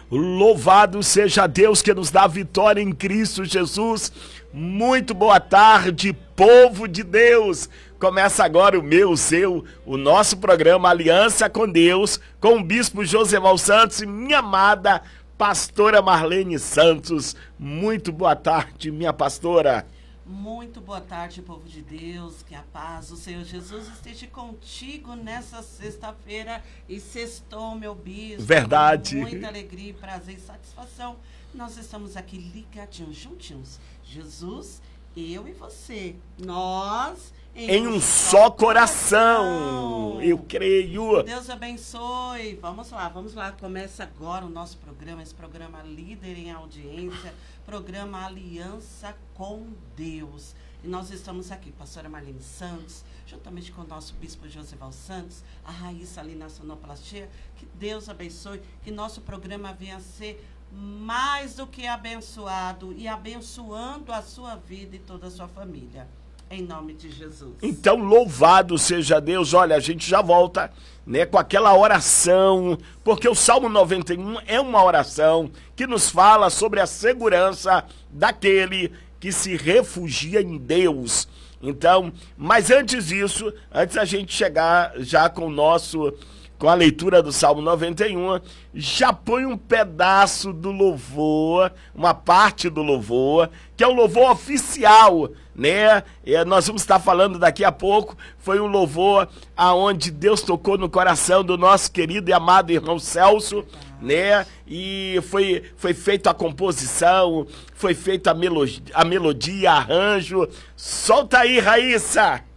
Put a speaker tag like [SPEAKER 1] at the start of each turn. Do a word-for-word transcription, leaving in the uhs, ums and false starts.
[SPEAKER 1] Louvado seja Deus que nos dá vitória em Cristo Jesus. Muito boa tarde, povo de Deus. Começa agora o meu, o seu, o nosso programa Aliança com Deus, com o Bispo Joseval Santos e minha amada pastora Marlene Santos. Muito boa tarde, minha pastora.
[SPEAKER 2] Muito boa tarde, povo de Deus, que a paz do Senhor Jesus esteja contigo nessa sexta-feira e sextou, meu bispo.
[SPEAKER 1] Verdade.
[SPEAKER 2] Com muita alegria, prazer e satisfação. Nós estamos aqui ligadinhos, juntinhos. Jesus, eu e você. Nós em,
[SPEAKER 1] em um, um só coração. coração. Eu creio.
[SPEAKER 2] Deus abençoe. Vamos lá, vamos lá. Começa agora o nosso programa, esse programa líder em audiência, programa Aliança com Deus. E nós estamos aqui, pastora Marlene Santos, juntamente com o nosso bispo Joseval Santos, a Raíssa ali na sonoplastia. Que Deus abençoe, que nosso programa venha a ser mais do que abençoado e abençoando a sua vida e toda a sua família. Em nome de Jesus.
[SPEAKER 1] Então, louvado seja Deus. Olha, a gente já volta, né, com aquela oração, porque o Salmo noventa e um é uma oração que nos fala sobre a segurança daquele que se refugia em Deus. Então, mas antes disso, antes a gente chegar já com o nosso, com a leitura do Salmo noventa e um, já põe um pedaço do louvor, uma parte do louvor, que é o louvor oficial, né? É, nós vamos estar falando daqui a pouco. Foi um louvor aonde Deus tocou no coração do nosso querido e amado irmão Celso, né? E foi, foi feita a composição, foi feita a melodia, a melodia, arranjo. Solta aí, Raíssa!